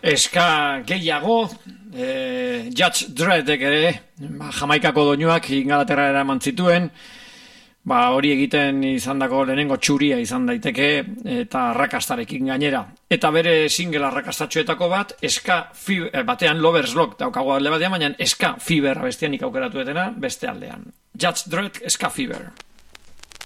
Eska gehiago, Judge Dreddek ere, Jamaikako doinuak Ingalaterra eraman zituen, hori egiten izandako lehenengo txuria izan daiteke, eta arrakastarekin gainera. Eta bere single arrakastatxoetako bat, Ska Fever, batean Lover's Lock daukago alde batean, baina Ska Fever abestianik aukeratu etena beste aldean. Judge Dredd, Ska Fever.